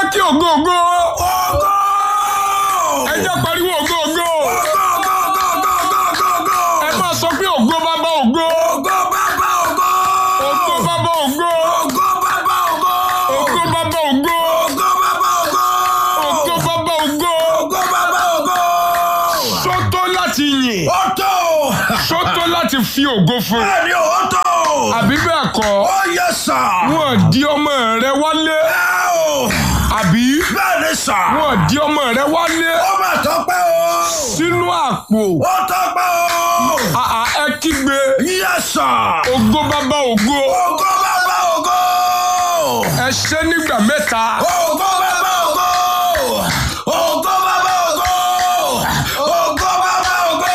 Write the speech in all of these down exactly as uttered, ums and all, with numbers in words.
jẹ́ kí ògo ògo. Ògo. Ẹ jẹ́ pariwo ògo ògo. Ògo, ògo, ògo, ògo, ògo, ògo. Ẹ máa sọ pé ògo bàbá ògo. Ògo bàbá ògo. Ògo bàbá ògo. Ògo bàbá ògo. Ògo bàbá ògo. Ògo bàbá ògo. Ògo bàbá ògo. Ògo bàbá ògo. Sọ́tọ̀ láti yìn. Ó tó. Sọ́tọ̀ láti fi ògo fún. Bẹ́ẹ̀ni o, ó tó. Àbí bẹ́ẹ̀ kọ́. Ó yẹ sà. Wọ́n di ọmọ rẹ wálé. Ẹ o. Àbí Bẹ́ẹ̀ni sà. wọ́n di ọmọ rẹ wálé Ó mà tọ́pẹ́ o. sínú àpò. Ó tọ́pẹ́ o. Àà ẹ kígbe. Yẹ sà. Ògo bàbá ògo. Ògo bàbá ògo. Ẹ ṣe nígbà mẹ́ta. Ògo bàbá ògo. Ògo bàbá ògo. Ògo bàbá ògo.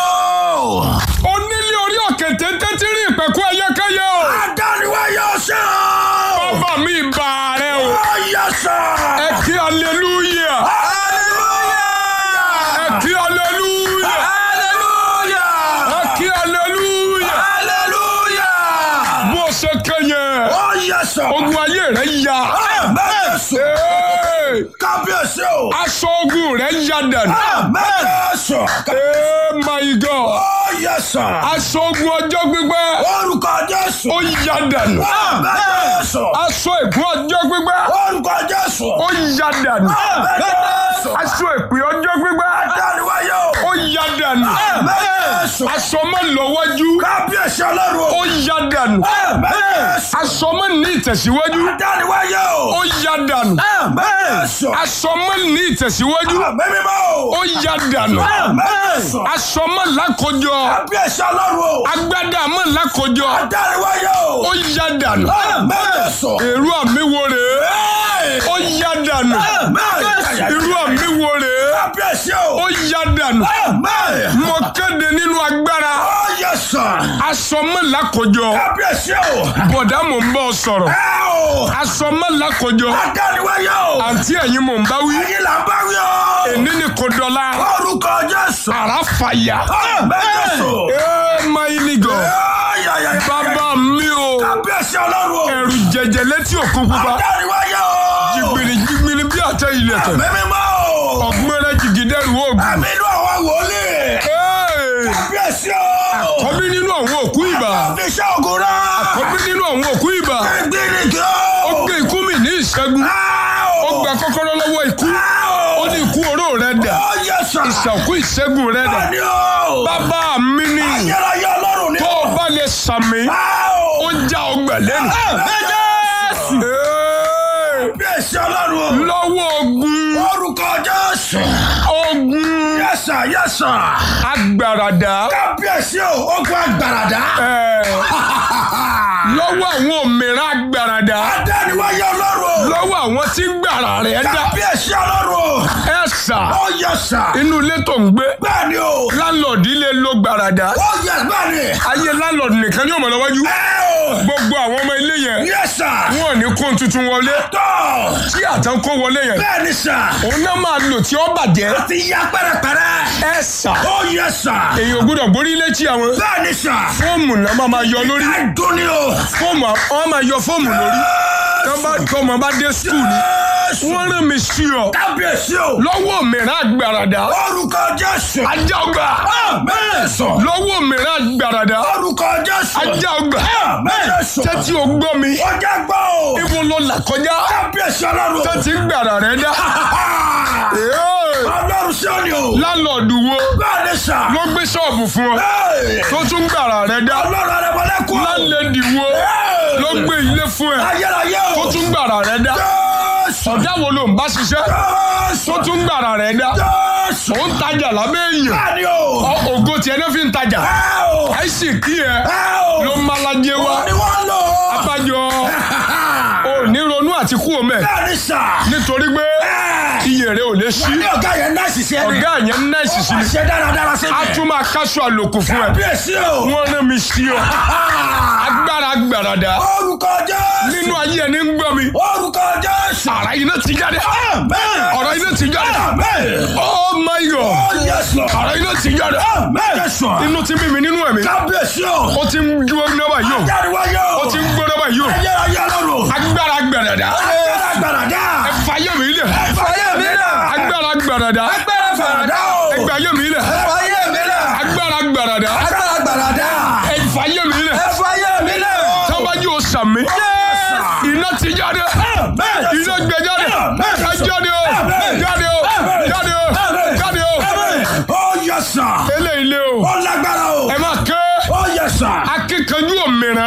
Onílé orí òkè téńté tí rí ìpẹ̀kú ẹyẹkẹyẹ o. Adániwáyé ọ̀sẹ̀ o. Bàbá mi bá rẹ o. Ó yẹ sà. Ẹ kí hallelujah. Hallelujah. Ẹ kí hallelujah. Hallelujah. Ẹ kí hallelujah. Hallelujah. Bó ṣe kẹyẹ. Ó yẹ sà. Ogun ayé rẹ ya. Mẹ́tẹ̀sù. Ee, Kábíyèsí o. aṣọ ogun rẹ ya dànù. Mẹ́tẹ̀sù. Ee, my God. Ó yẹ sà. Aṣọ ogun ọjọ́ gbígbẹ́. Orúkọ Jésù. Ó ya dànù. Mẹ́tẹ̀sù. Aṣọ ìkún ọjọ́ gbígbẹ́. Orúkọ Jésù. Ó ya dànù. Mẹ́tẹ̀sù. Aṣọ ìpè ọjọ́ gbígbẹ́. Adániwáyé o. Ó ya dànù. Mẹ́tẹ̀sù. Aṣọ mọ́ lọ́wọ́jú. Kábíyèsí Ọlọ́run Ó o. ya dànù. Mẹ́tẹ̀sù. Aṣọ mọ́ ní ìtẹ̀síwájú. Adániwáyé o. Ó ya dànù. Mẹ́tẹ̀sù. Aṣọ mọ́ ní ìtẹ̀síwájú. Mímímọ́ o. Ó ya dànù. Mẹ́tẹ̀sù. Aṣọ mọ́ lákòjọ. Kábíyèsí Ọlọ́run o. Agbádá mọ́ lákòjọ. Adániwáyé o. Ó ya dànù. Mẹ́tẹ̀sù. Èrú àmì wo rèé? Ó ya dànù. Irú àmì wo rèé? Kábíyèsí o. Ó ya dànù. Mo kéde nínú agbára. Ó yẹ sà. Aṣọ mọ́ lákòjọ. Kábíyèsí o. Bọ̀dá mò ń bọ̀ sọ̀rọ̀. Ẹ o. Aṣọ mọ́ lákòjọ. Adániwáyé o. Àǹtí ẹ̀yin mò ń bá wí. Ẹ̀yin là ń bá wí o. Èní ni kò dọ̀la. Orúkọ Jésù. Àrá fàyà. Mẹ́tẹ̀sù. Ee, máa ní gọ̀. Bàbá mi o. Kábíyèsí Ọlọ́run o. Ẹ̀rù jẹjẹ létí òkun pupa. Adániwáyé o. Jìgbìrì jìgbìrì bí àtẹ ìlẹ̀kẹ̀. Mímímọ́ o. Ọ̀gbẹ́rẹ́ jìgìdẹ́rù oògùn. Àmì inú àwọn wòlíì. Ee, Kábíyèsí o. kọ́bí nínú àwọn òkú ìbà. Àfiṣẹ́ ògùn rán. Kọ́bí nínú àwọn òkú ìbà. Gbìnìkì Ó o. gbé ikú mi ní ìṣẹ́gun. Ó gba kọ́kọ́rọ́ lọ́wọ́ ikú. Ó ní ikú oró rẹ̀ dà. Ó yẹ sà. Ìṣàkú ìṣẹ́gun rẹ̀ dà. Bẹ́ẹ̀ni o. Bàbá mi ni. Ayérayé Ọlọ́run ni. Tó o bá lè sàmì. Ó já ọgbà lẹ́nu. Jésù. Ee, Kábíyèsí Ọlọ́run o. lọ́wọ́ ogun. Orúkọ Jésù. Ogun Yẹ́sà yẹ́sà. agbàràdà. Kábíyèsí o. Ogun agbàràdá. Ee, lọ́wọ́ àwọn òmìnira agbàràdà. Adániwáyé Ọlọ́run o. Lọ́wọ́ àwọn tí ń gbàrà rẹ̀ dá. Kábíyèsí Ọlọ́run o. Ẹ sà. Ó yẹ́sà. Inú ilé tó ń gbé. Bẹ́ẹ̀ni o. Láńlọ́ọ̀dù ilé ló gbàràdà. Ó yẹ bẹ́ẹ̀ni. Ayé láńlọ́ọ̀dù nìkan yóò mọ̀ lọ́wọ́jú. Ẹ o. Gbogbo àwọn ọmọ ilé yẹn. Yẹ́sà. Wọn ò ní kó tuntun wọlé. Tọ́. Tí àtàn kó wọlé yẹn. Bẹ́ẹ̀ni sà. Òun náà máa lò tí ó bàjẹ́. Ti ya pẹ́rẹpẹ́rẹ. Ẹ sà. Ó yẹ́sà. Èyí ò gbọ́dọ̀ gbórí létí àwọn. Bẹ́ẹ̀ni sà. Fóòmù náà máa máa yọ lórí. Ẹ̀dùn ni o. Fóòmù àwọn máa yọ fóòmù lórí. Tọ́ba tọmọ bá dé skul ni. Wọ́n rán mi sí ọ. Kábíyèsí o. Lọ́wọ́ mìíràn agbàràdà. Orúkọ Jésù. Ajá ọgbà. Mẹ́sàn. Lọ́wọ́ mìíràn agbàràdà. Orúkọ Jésù. Ajá ọgbà. Mẹ́sàn. Tẹ́tí o gbọ́ mi. Ọjà gbọ́ o. Ibo ló là kọjá. Kábíyèsí Ọlọ́run. Tẹ́tí gbàrà rẹ̀ dá. Ee, Ọlọ́run sí òní o. Láńlọ́ọ̀dù wo Bẹ́ẹ̀ni sà. ló gbé ṣọ́ọ̀bù fún ọ. Tó tún gbàrà rẹ̀ dá. Ọlọ́run arẹmọlẹ́kùn. Láńlẹ́dì wo ló gbé ilé fún ẹ. Ayérayé o. Tó tún gbàrà rẹ̀ dá. Jésù. Ọ̀dà wo ló ń bá ṣiṣẹ́. Jésù. Tó tún gbàrà rẹ̀ dá. Jésù. Ó ń tajà lábẹ́ èèyàn. Bẹ́ẹ̀ni o. Ọ- Ògo tiẹ̀ ló fi ń tajà. Ẹ o. Àìsí kí ẹ Ẹ o. ló ń malajẹ wa. Ni wọ́n lò. Abájọ ò ní ronú àti kú omi ẹ̀. Bẹ́ẹ̀ni sà. Nítorí pé iye rẹ̀ ò lè ṣí. Ní ọ̀gá yẹn náà ṣiṣẹ́ ni. Ọ̀gá yẹn ń náà ṣiṣẹ́ ni. Ṣe dáradára sí A mi. tún máa káṣọ àlòkù fún ẹ. Kábíyèsí o. Wọ́n rán mi sí ọ. Agbára gbàràdà. Orúkọ Jésù. Nínú ayé ẹni ń gbọ́ mi. Orúkọ Jésù. Àrá iná ti jáde. Amen. Ọ̀rọ̀ iná ti jáde. Amen. Oh my God. Oh yes Lord. Àrá iná ti jáde. Amen. Yes Lord. Inú ti mímí nínú ẹ̀mí. Kábíyèsí o. Ó ti ń gbó náà yóò. Ajáriwáyé o. Ó ti ń gbó náà yóò. Ayérayé Ọlọ́run. Agbára gbàràdà. Agbára gbàràdà. Ẹ fa fàyè mi lẹ̀. ẹ fàyè mi lẹ̀. agbára gbàràdà. agbára gbàràdà o. ẹ gbàyè mi lẹ̀. ẹ fàyè mi lẹ̀. agbára gbàràdà. agbára gbàràdà. ẹ fàyè mi lẹ̀. ẹ fàyè mi lẹ̀. tọ́bájú o sàmì. Yes. iná ti jáde. iná gbẹ jáde. ẹ jáde o. jáde o. jáde o. jáde o. Oh yes sir. eléyìí lé o. Ó lágbára o. ẹ máa ké. Oh yes sir. akíkanjú òmìnira.